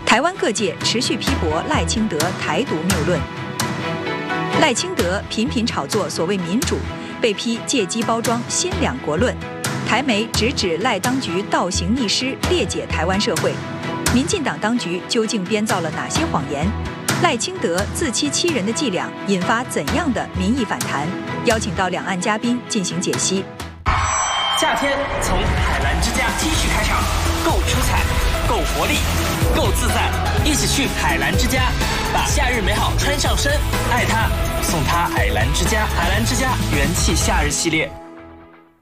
台湾各界持续批驳赖清德台独谬论。赖清德频频炒作所谓民主，被批借机包装新两国论。台媒直指赖当局倒行逆施，裂解台湾社会。民进党当局究竟编造了哪些谎言？赖清德自欺欺人的伎俩引发怎样的民意反弹？邀请到两岸嘉宾进行解析。 夏天从海澜之家 T 恤开场，够出彩，够活力，够自在，一起去海澜之家，把夏日美好穿上身，爱它，送它海澜之家。海澜之家元气夏日系列。